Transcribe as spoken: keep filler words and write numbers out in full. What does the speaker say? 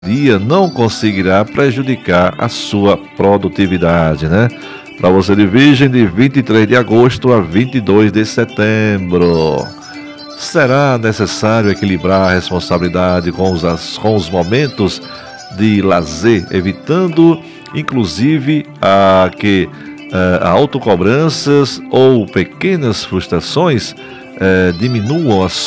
dia não conseguirá prejudicar a sua produtividade, né? Para você de Virgem, de vinte e três de agosto a vinte e dois de setembro. Será necessário equilibrar a responsabilidade com os, as- com os momentos de lazer, evitando, inclusive, a que eh, autocobranças ou pequenas frustrações eh, diminuam a